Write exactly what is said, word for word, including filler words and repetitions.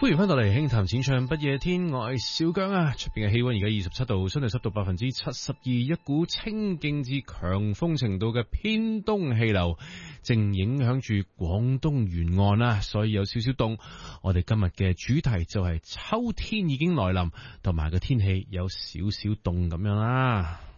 歡迎翻到嚟輕談淺唱不夜天，我係小姜啊！出邊嘅氣溫而家二十七度，相對濕度百分之七十二，一股清勁至強風程度嘅偏東氣流正影響住廣東沿岸啦，所以有少少凍。我哋今日嘅主題就係秋天已經來臨，同埋個天氣有少少凍咁樣啦。